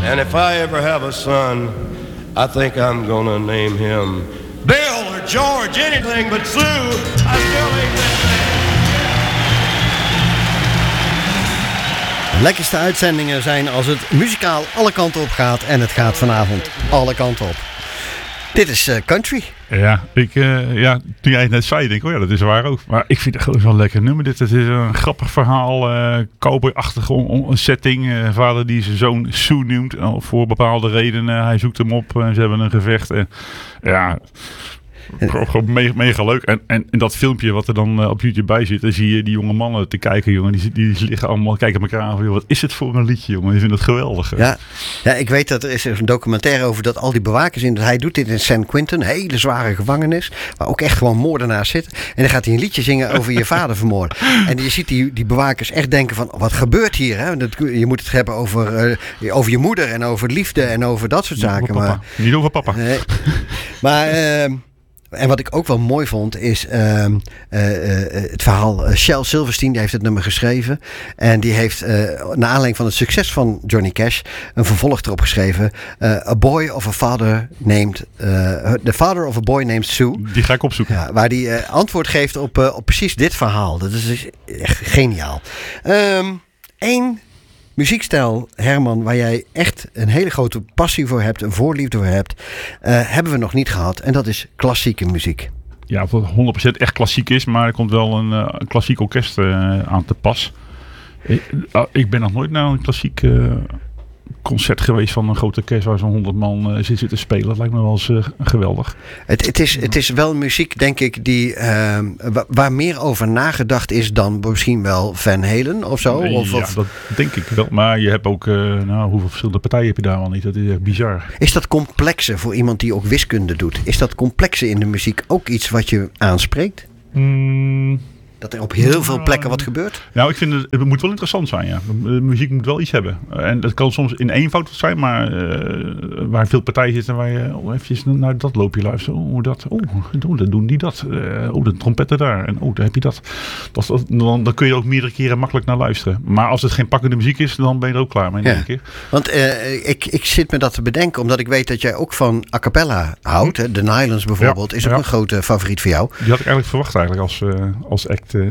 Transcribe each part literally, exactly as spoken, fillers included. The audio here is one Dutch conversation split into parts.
And if I ever have a son, I think I'm gonna name him Bill or George, anything but Sue. I still ain't that De lekkerste uitzendingen zijn als het muzikaal alle kanten op gaat. En het gaat vanavond alle kanten op. Dit is uh, country. Ja, ik, uh, ja, toen jij het net zei, denk ik, oh ja, dat is waar ook. Maar ik vind het gewoon zo'n lekker nummer. Dit het is een grappig verhaal, uh, cowboy-achtige on- on- setting. Uh, vader die zijn zoon Sue noemt, uh, voor bepaalde redenen. Hij zoekt hem op en ze hebben een gevecht. Uh, ja... Gewoon mega, mega leuk. En, en, en dat filmpje wat er dan uh, op YouTube bij zit, dan zie je die jonge mannen te kijken, jongen. Die, die, die liggen allemaal, kijken elkaar aan van, joh, wat is het voor een liedje, jongen. Die vinden het geweldig. Ja, ja, ik weet dat er is een documentaire over dat al die bewakers in. Hij doet dit in San Quentin, een hele zware gevangenis, waar ook echt gewoon moordenaars zitten. En dan gaat hij een liedje zingen over je vader vermoorden. En je ziet die, die bewakers echt denken van, wat gebeurt hier? Hè? Dat, je moet het hebben over, uh, over je moeder en over liefde en over dat soort zaken. Niet over papa. Maar, Niet over papa. Nee. Maar... Uh, En wat ik ook wel mooi vond is uh, uh, uh, het verhaal. Uh, Shel Silverstein, die heeft het nummer geschreven. En die heeft, uh, naar aanleiding van het succes van Johnny Cash, een vervolg erop geschreven. Uh, a boy of a father named... Uh, the father of a boy named Sue. Die ga ik opzoeken. Ja, waar die uh, antwoord geeft op, uh, op precies dit verhaal. Dat is echt geniaal. Um, Eén muziekstijl, Herman, waar jij echt een hele grote passie voor hebt, een voorliefde voor hebt, uh, hebben we nog niet gehad. En dat is klassieke muziek. Ja, of het honderd procent echt klassiek is, maar er komt wel een, uh, een klassiek orkest uh, aan te pas. Ik, uh, ik ben nog nooit naar een klassiek uh, concert geweest van een groot orkest waar zo'n honderd man uh, zit, zit te spelen. Dat lijkt me wel eens uh, geweldig. Het, het, is, het is wel muziek, denk ik, die, uh, waar, waar meer over nagedacht is dan misschien wel Van Halen of zo. Of, ja, of... dat denk ik wel. Maar je hebt ook, uh, nou, hoeveel verschillende partijen heb je daar wel niet? Dat is echt bizar. Is dat complexer voor iemand die ook wiskunde doet? Is dat complexer in de muziek ook iets wat je aanspreekt? Mm. Dat er op heel veel plekken wat gebeurt? Nou, ik vind het, het moet wel interessant zijn, ja. De muziek moet wel iets hebben. En dat kan soms in eenvoud zijn, maar uh, waar veel partijen zitten, waar je oh, eventjes naar dat loopje luistert. Oh, dat, oh, oh, dan doen die dat. Uh, oh, de trompetten daar. En oh, daar heb je dat. dat, dat dan, dan kun je ook meerdere keren makkelijk naar luisteren. Maar als het geen pakkende muziek is, dan ben je er ook klaar mee in ja. één keer. Want uh, ik, ik zit me dat te bedenken, omdat ik weet dat jij ook van a cappella houdt. Hè? The Nylons bijvoorbeeld, ja, is ook ja. een grote favoriet voor jou. Die had ik eigenlijk verwacht eigenlijk als, uh, als act. Uh,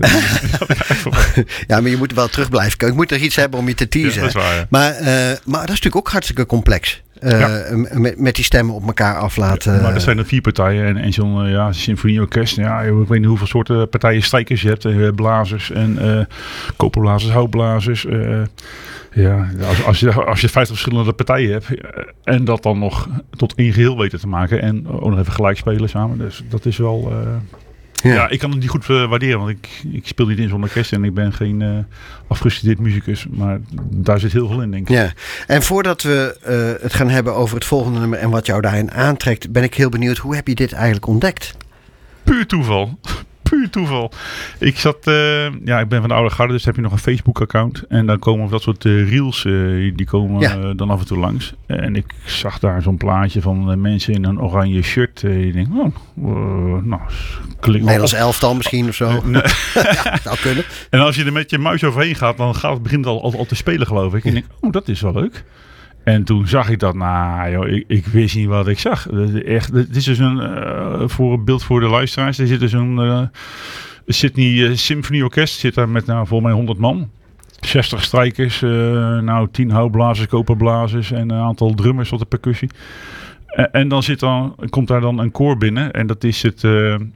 ja, maar je moet wel terug blijven komen. Ik moet er iets hebben om je te teasen. Ja, dat is waar, ja. maar, uh, maar dat is natuurlijk ook hartstikke complex. Uh, ja. met, met die stemmen op elkaar aflaten. Ja, maar er zijn er vier partijen en, en zo'n uh, ja, symfonieorkest. Ja, ik weet niet hoeveel soorten partijen strijkers je hebt. Uh, blazers en uh, koperblazers, houtblazers. Uh, ja, als, als, je, als je vijftig verschillende partijen hebt uh, en dat dan nog tot één geheel weten te maken en ook nog even gelijk spelen samen. Dus dat is wel... Uh, Ja. ja, ik kan het niet goed uh, waarderen, want ik, ik speel niet in zo'n orkest en ik ben geen uh, afgestudeerd muzikus. Maar daar zit heel veel in, denk ik. Ja, en voordat we uh, het gaan hebben over het volgende nummer en wat jou daarin aantrekt, ben ik heel benieuwd, hoe heb je dit eigenlijk ontdekt? Puur toeval. Puur toeval. Ik zat, uh, ja, ik ben van de oude garde, dus heb je nog een Facebook-account. En dan komen dat soort uh, reels, uh, die komen ja. uh, dan af en toe langs. En ik zag daar zo'n plaatje van uh, mensen in een oranje shirt. Uh, je denkt, oh, uh, nou, klinkt Nederlands elftal misschien of zo. Uh, nee. Ja, zou kunnen. En als je er met je muis overheen gaat, dan gaat het begint al, al, al te spelen, geloof ik. En ik denk, oh, dat is wel leuk. En toen zag ik dat, nou joh, ik, ik wist niet wat ik zag. Echt, het is dus een, uh, voor een beeld voor de luisteraars. Er zit dus een uh, Sydney uh, Symphony Orkest, zit daar met nou, volgens mij honderd man. zestig strijkers, uh, nou tien houtblazers, koperblazers en een aantal drummers op de percussie. En, en dan zit dan, komt daar dan een koor binnen en dat is het uh, uh,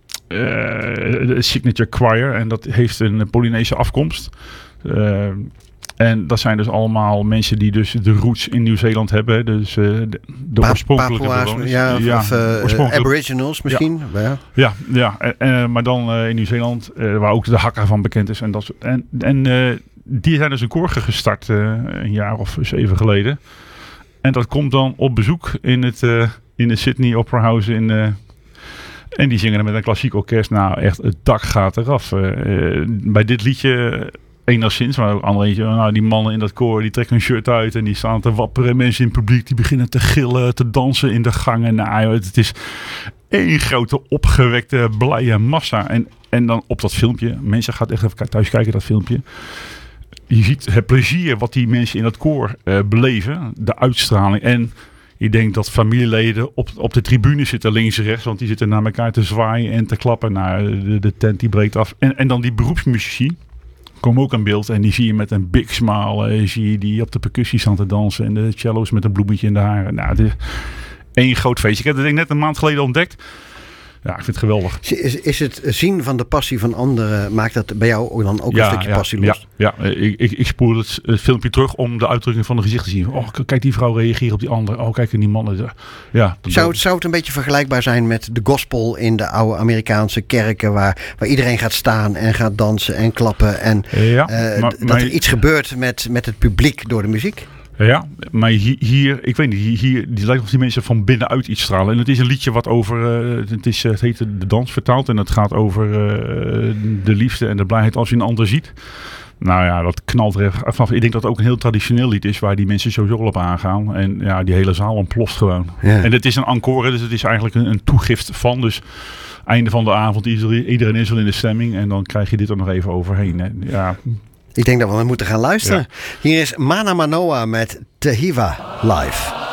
de Signature Choir. En dat heeft een Polynese afkomst. Uh, En dat zijn dus allemaal mensen die dus de roots in Nieuw-Zeeland hebben. Dus uh, de, de pa- oorspronkelijke Papua's, bewoners. Ja, ja, of uh, oorspronkelijk... Aboriginals misschien. Ja, ja. ja, ja en, en, maar dan uh, in Nieuw-Zeeland, uh, waar ook de Hakka van bekend is. En, dat soort, en, en uh, die zijn dus een koor gestart uh, een jaar of zeven geleden. En dat komt dan op bezoek in het, uh, in de Sydney Opera House in... Uh, en die zingen met een klassiek orkest. Nou, echt, het dak gaat eraf. Uh, uh, bij dit liedje... Enigszins, maar ook ander eentje. Nou, die mannen in dat koor, die trekken hun shirt uit en die staan te wapperen. Mensen in het publiek, die beginnen te gillen, te dansen in de gangen. Nou, het is één grote opgewekte, blije massa. En, en dan op dat filmpje, mensen gaan echt even thuis kijken, dat filmpje. je ziet het plezier wat die mensen in het koor uh, beleven. De uitstraling. En ik denk dat familieleden op, op de tribune zitten links en rechts. Want die zitten naar elkaar te zwaaien en te klappen. Nou, de, de tent die breekt af. En, en dan die beroepsmuzici komen ook aan beeld. En die zie je met een big smile. Uh, zie je die op de percussie staan te dansen. En de cello's met een bloemetje in de haren. Nou, het is één groot feestje. Ik heb het denk ik net een maand geleden ontdekt. Ja, ik vind het geweldig. Is, is het zien van de passie van anderen, maakt dat bij jou dan ook ja, een stukje ja, passie los? Ja, ja. Ik, ik, ik spoel het, het filmpje terug om de uitdrukking van de gezicht te zien. Oh, kijk die vrouw reageren op die andere. Oh, kijk die mannen. Ja, zou, het, zou het een beetje vergelijkbaar zijn met de gospel in de oude Amerikaanse kerken, waar, waar iedereen gaat staan en gaat dansen en klappen en ja, uh, maar, dat er iets gebeurt met, met het publiek door de muziek? Ja, maar hier, hier ik weet niet, hier, hier die lijkt of die mensen van binnenuit iets stralen. En het is een liedje wat over, uh, het, is, het heet De Dans vertaald en het gaat over uh, de liefde en de blijheid als je een ander ziet. Nou ja, dat knalt er even af. Ik denk dat het ook een heel traditioneel lied is waar die mensen sowieso op aangaan. En ja, die hele zaal ontploft gewoon. Ja. En het is een encore, dus het is eigenlijk een, een toegift van. Dus einde van de avond, iedereen is al in de stemming en dan krijg je dit er nog even overheen. Hè. Ja. Ik denk dat we moeten gaan luisteren. Ja. Hier is Mana Manoa met Te Hiva live.